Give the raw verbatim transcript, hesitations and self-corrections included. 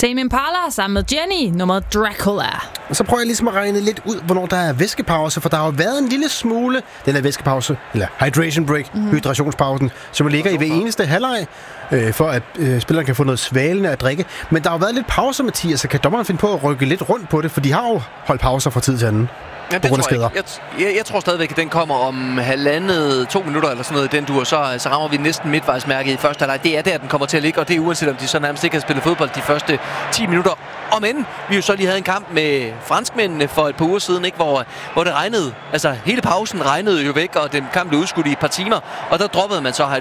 Tame Impala sammen med Jenny, nummeret Dracula. Og så prøver jeg ligesom at regne lidt ud, hvornår der er væskepause, for der har jo været en lille smule, den her væskepause, eller hydration break, mm-hmm. hydrationspausen, som ligger i hver eneste halvleg, øh, for at øh, spillerne kan få noget svalende at drikke. Men der har jo været lidt pauser, Mathias, så kan dommeren finde på at rykke lidt rundt på det, for de har jo holdt pauser fra tid til anden. Ja, det tror jeg, jeg, jeg, jeg tror stadigvæk, at den kommer om halvandet, to minutter eller sådan noget. Den duer, så, så rammer vi næsten midtvejsmærket i første halvleg. Det er der, den kommer til at ligge, og det er uanset om de så nærmest ikke har spillet fodbold de første ti minutter. Om end vi jo så lige havde en kamp med franskmændene for et par uger siden, ikke, hvor, hvor det regnede. Altså hele pausen regnede jo væk, og den kamp blev udskudt i et par timer. Og der droppede man så